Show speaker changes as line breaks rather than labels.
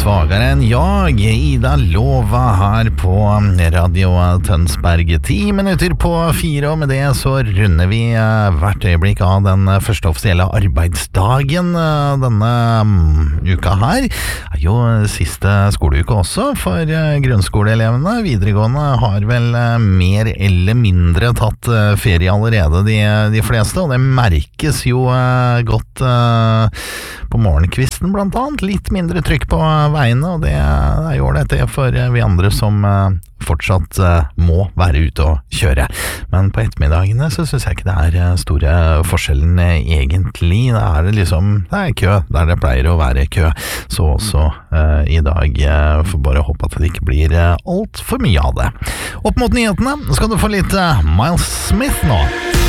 svagere enn jag. Ida Lova her på Radio Tønsberg. 10 minutter på 4, og med det så runder vi hvert øyeblikk av den første offisielle arbeidsdagen denne uka her. Det er jo siste skoleuke også for grunnskoleelevene. Videregående har vel mer eller mindre tatt ferie allerede, de fleste, og det merkes jo godt på morgenkvisten blant annet. Litt mindre trykk på veiene, og det gjør dette for vi andre som fortsatt må være ute og kjøre. Men på ettermiddagene så synes jeg ikke det er store forskjellen egentlig. Det er kø der det pleier å være kø. Så også i dag får bare håpe at det ikke blir alt for mye av det. Opp mot nyhetene skal du få litt Miles Smith nå.